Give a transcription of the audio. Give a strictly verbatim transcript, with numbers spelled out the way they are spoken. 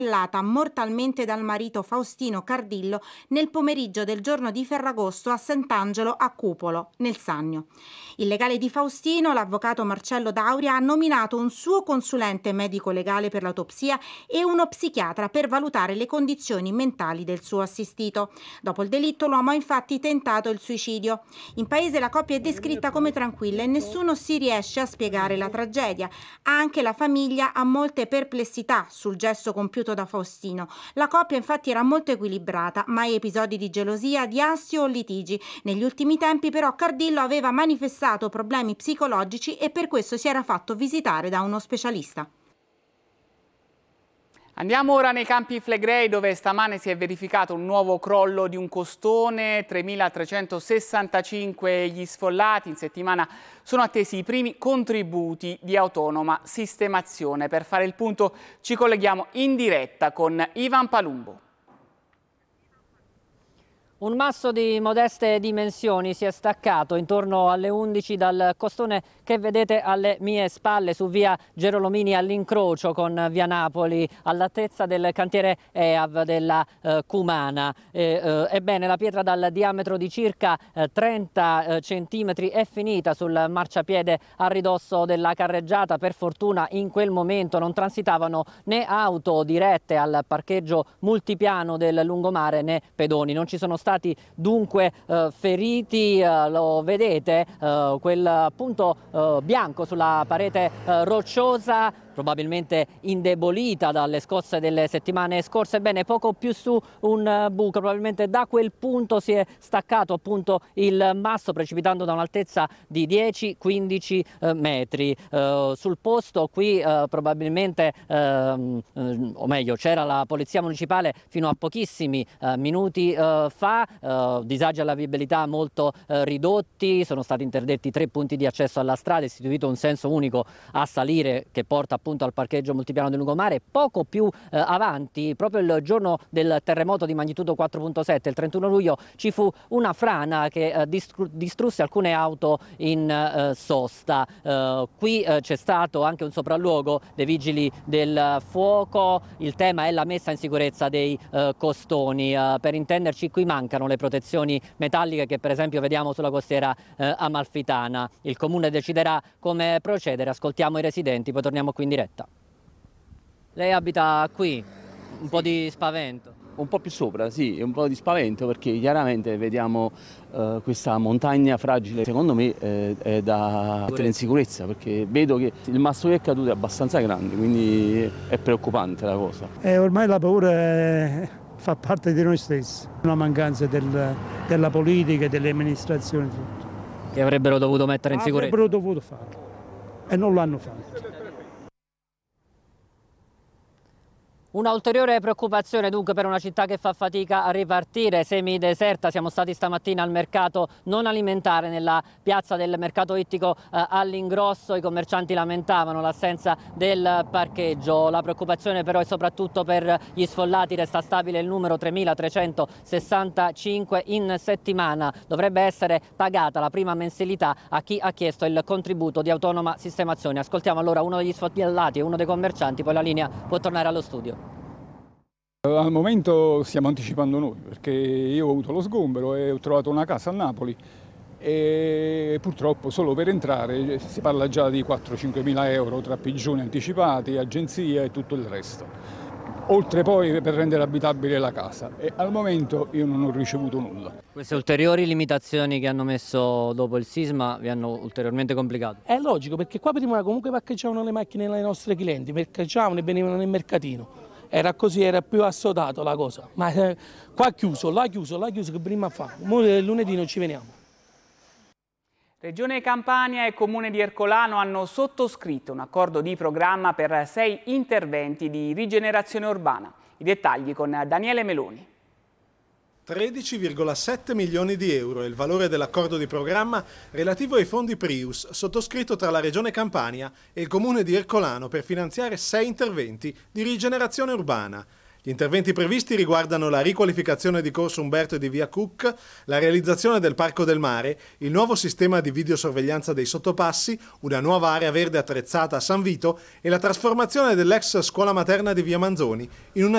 mortalmente dal marito Faustino Cardillo nel pomeriggio del giorno di Ferragosto a Sant'Angelo a Cupolo, nel Sannio. Il legale di Faustino, l'avvocato Marcello Dauria, ha nominato un suo consulente medico-legale per l'autopsia e uno psichiatra per valutare le condizioni mentali del suo assistito. Dopo il delitto l'uomo ha infatti tentato il suicidio. In paese la coppia è descritta come tranquilla e nessuno si riesce a spiegare la tragedia. Anche la famiglia ha molte perplessità sul gesto compiuto da Faustino. La coppia infatti era molto equilibrata, mai episodi di gelosia, di astio o litigi. Negli ultimi tempi però Cardillo aveva manifestato problemi psicologici e per questo si era fatto visitare da uno specialista. Andiamo ora nei Campi Flegrei, dove stamane si è verificato un nuovo crollo di un costone, tremilatrecentosessantacinque gli sfollati. In settimana sono attesi i primi contributi di Autonoma Sistemazione. Per fare il punto ci colleghiamo in diretta con Ivan Palumbo. Un masso di modeste dimensioni si è staccato intorno alle undici dal costone che vedete alle mie spalle su via Gerolomini all'incrocio con via Napoli, all'altezza del cantiere E A V della eh, Cumana. E, eh, ebbene, la pietra dal diametro di circa eh, trenta eh, centimetri è finita sul marciapiede a ridosso della carreggiata. Per fortuna in quel momento non transitavano né auto dirette al parcheggio multipiano del lungomare né pedoni. Non ci sono stati dunque eh, feriti, eh, lo vedete, eh, quel punto eh, bianco sulla parete eh, rocciosa, probabilmente indebolita dalle scosse delle settimane scorse. Bene, poco più su un uh, buco, probabilmente da quel punto si è staccato appunto il masso, precipitando da un'altezza di dieci quindici uh, metri. Uh, sul posto qui uh, probabilmente, uh, uh, o meglio, c'era la polizia municipale fino a pochissimi uh, minuti uh, fa, uh, disagi alla viabilità molto uh, ridotti, sono stati interdetti tre punti di accesso alla strada, istituito un senso unico a salire che porta appunto al parcheggio multipiano del lungomare. Poco più eh, avanti, proprio il giorno del terremoto di magnitudo quattro virgola sette, il trentuno luglio, ci fu una frana che eh, distru- distrusse alcune auto in eh, sosta. Eh, qui eh, c'è stato anche un sopralluogo dei vigili del fuoco. Il tema è la messa in sicurezza dei eh, costoni. Eh, per intenderci, qui mancano le protezioni metalliche che per esempio vediamo sulla costiera eh, amalfitana. Il comune deciderà come procedere. Ascoltiamo i residenti, poi torniamo qui in diretta. Lei abita qui, un po' di spavento? Un po' più sopra, sì, un po' di spavento perché chiaramente vediamo uh, questa montagna fragile. Secondo me eh, è da mettere in sicurezza perché vedo che il masso che è caduto è abbastanza grande, quindi è preoccupante la cosa. E ormai la paura è... fa parte di noi stessi, una mancanza del, della politica e delle amministrazioni. Che avrebbero dovuto mettere in sicurezza? Avrebbero dovuto farlo e non l'hanno fatto. Una ulteriore preoccupazione dunque per una città che fa fatica a ripartire, semideserta. Siamo stati stamattina al mercato non alimentare nella piazza del mercato ittico eh, all'ingrosso. I commercianti lamentavano l'assenza del parcheggio. La preoccupazione però è soprattutto per gli sfollati. Resta stabile il numero tremilatrecentosessantacinque. In settimana dovrebbe essere pagata la prima mensilità a chi ha chiesto il contributo di Autonoma Sistemazione. Ascoltiamo allora uno degli sfollati e uno dei commercianti, poi la linea può tornare allo studio. Al momento stiamo anticipando noi perché io ho avuto lo sgombero e ho trovato una casa a Napoli e purtroppo solo per entrare si parla già di quattro-cinque mila euro tra pigioni anticipati, agenzia e tutto il resto. Oltre poi per rendere abitabile la casa e al momento io non ho ricevuto nulla. Queste ulteriori limitazioni che hanno messo dopo il sisma vi hanno ulteriormente complicato? È logico perché qua prima comunque parcheggiavano le macchine dei nostri clienti, parcheggiavano e venivano nel mercatino. Era così, era più assodato la cosa, ma eh, qua è chiuso, là è chiuso, là è chiuso, che prima fa. Mo lunedì non ci veniamo. Regione Campania e Comune di Ercolano hanno sottoscritto un accordo di programma per sei interventi di rigenerazione urbana. I dettagli con Daniele Meloni. tredici virgola sette milioni di euro è il valore dell'accordo di programma relativo ai fondi Prius, sottoscritto tra la Regione Campania e il Comune di Ercolano per finanziare sei interventi di rigenerazione urbana. Gli interventi previsti riguardano la riqualificazione di Corso Umberto e di Via Cook, la realizzazione del Parco del Mare, il nuovo sistema di videosorveglianza dei sottopassi, una nuova area verde attrezzata a San Vito e la trasformazione dell'ex scuola materna di Via Manzoni in una